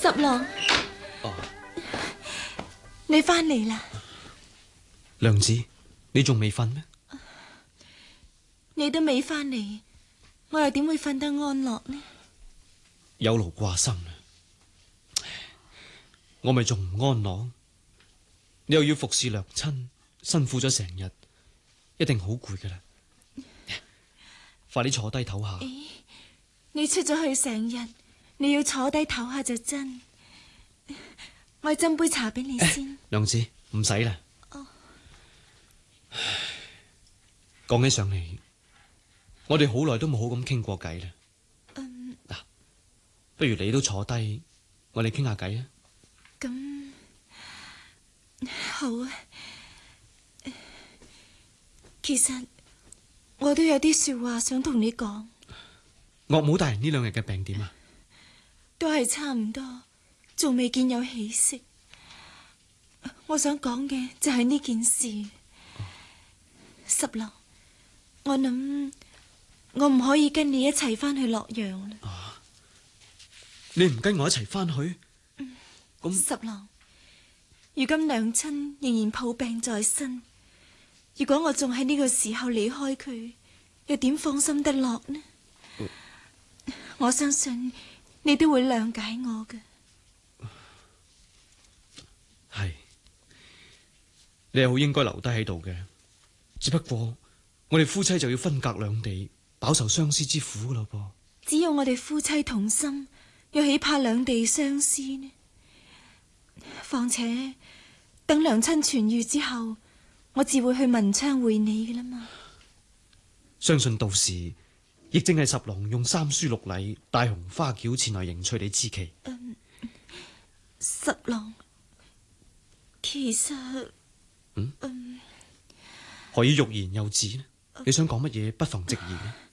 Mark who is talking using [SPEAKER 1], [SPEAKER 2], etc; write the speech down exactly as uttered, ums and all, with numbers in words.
[SPEAKER 1] 十郎，
[SPEAKER 2] 哦，
[SPEAKER 1] 你翻嚟啦？
[SPEAKER 2] 娘子，你仲未瞓咩？
[SPEAKER 1] 你都未翻嚟，我又點會瞓得安樂呢？
[SPEAKER 2] 有勞掛心啦，我咪仲唔安樂？你又要服侍娘親，辛苦咗成日，一定好攰噶啦。快啲坐低唞下。
[SPEAKER 1] 咦，你出咗去成日，你要坐低唞下就真。我斟杯茶俾你先。
[SPEAKER 2] 娘子，唔使啦。
[SPEAKER 1] 哦，
[SPEAKER 2] 講起上嚟，我哋好耐都冇好咁傾過偈啦。
[SPEAKER 1] 嗯，
[SPEAKER 2] 嗱，不如你都坐低，我哋傾下偈啊。
[SPEAKER 1] 咁好啊。其實我都有啲說話想同你講。
[SPEAKER 2] 岳母大人呢兩日嘅病點啊？
[SPEAKER 1] 都係差唔多，仲未見有起色。我想講嘅就係呢件事。十郎，我諗我唔可以跟你一齊翻去洛陽啦。
[SPEAKER 2] 啊，你唔跟我一齊翻去？咁、嗯、
[SPEAKER 1] 十郎，如今娘親仍然抱病在身，如果我仲喺呢個時候離開佢，又點放心得落呢？嗯、我相信你都會諒解我嘅。
[SPEAKER 2] 係，你係好應該留低喺度嘅。只不過我哋夫妻就要分隔兩地，飽受相思之苦噶咯噃。
[SPEAKER 1] 只要我哋夫妻同心，又豈怕兩地相思呢？況且等娘親痊癒之後，我自會去文昌會你嘅啦嘛。
[SPEAKER 2] 相信到時亦正係十郎用三書六禮帶紅花轎前來迎娶你之期。
[SPEAKER 1] 嗯，十郎，其實
[SPEAKER 2] 嗯。
[SPEAKER 1] 嗯
[SPEAKER 2] 何以欲言又止呢？你想講乜嘢？不妨直言。